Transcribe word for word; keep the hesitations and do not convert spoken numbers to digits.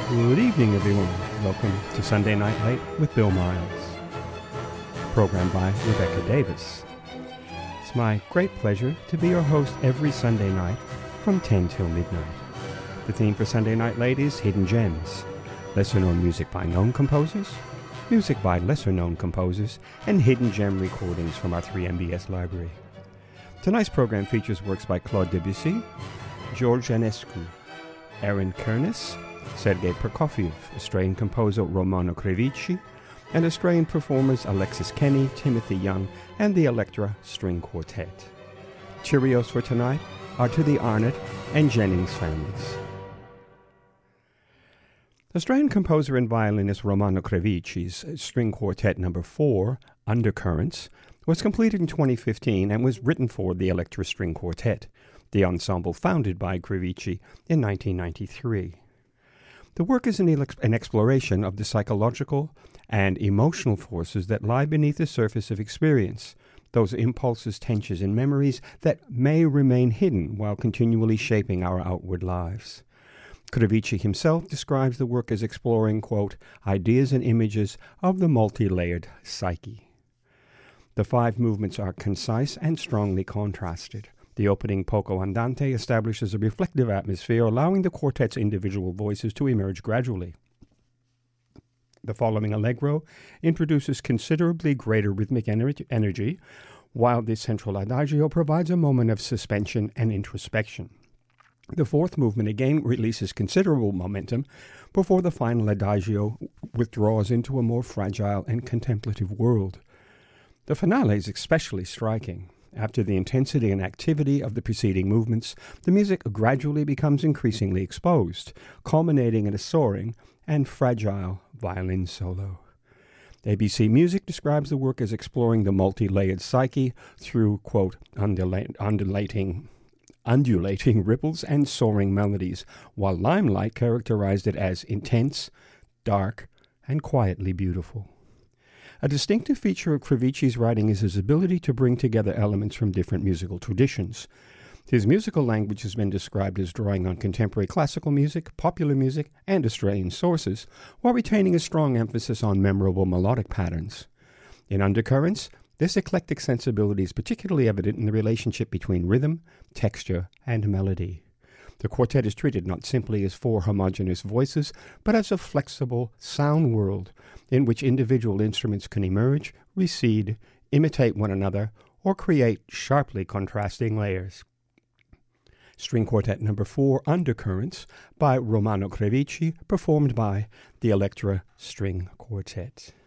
Good evening, everyone. Welcome to Sunday Night Late with Bill Miles, programmed by Rebecca Davis. It's my great pleasure to be your host every Sunday night from ten till midnight. The theme for Sunday Night Late is Hidden Gems, lesser-known music by known composers, music by lesser-known composers, and hidden gem recordings from our three M B S library. Tonight's program features works by Claude Debussy, George Enescu, Aaron Kernis, Sergei Prokofiev, Australian composer Romano Crevici, and Australian performers Alexis Kenny, Timothy Young, and the Electra String Quartet. Cheerios for tonight are to the Arnott and Jennings families. Australian composer and violinist Romano Crevici's String Quartet number four, Undercurrents, was completed in twenty fifteen and was written for the Electra String Quartet, the ensemble founded by Crevici in nineteen ninety-three. The work is an, ex- an exploration of the psychological and emotional forces that lie beneath the surface of experience, those impulses, tensions, and memories that may remain hidden while continually shaping our outward lives. Crevici himself describes the work as exploring, quote, ideas and images of the multi-layered psyche. The five movements are concise and strongly contrasted. The opening Poco Andante establishes a reflective atmosphere, allowing the quartet's individual voices to emerge gradually. The following Allegro introduces considerably greater rhythmic ener- energy, while the central Adagio provides a moment of suspension and introspection. The fourth movement again releases considerable momentum before the final Adagio withdraws into a more fragile and contemplative world. The finale is especially striking. After the intensity and activity of the preceding movements, the music gradually becomes increasingly exposed, culminating in a soaring and fragile violin solo. A B C Music describes the work as exploring the multi-layered psyche through, quote, undula- undulating, undulating ripples and soaring melodies, while Limelight characterized it as intense, dark, and quietly beautiful. A distinctive feature of Crevici's writing is his ability to bring together elements from different musical traditions. His musical language has been described as drawing on contemporary classical music, popular music, and Australian sources, while retaining a strong emphasis on memorable melodic patterns. In Undercurrents, this eclectic sensibility is particularly evident in the relationship between rhythm, texture, and melody. The quartet is treated not simply as four homogeneous voices, but as a flexible sound world in which individual instruments can emerge, recede, imitate one another, or create sharply contrasting layers. String Quartet number four, Undercurrents, by Romano Crevici, performed by the Electra String Quartet.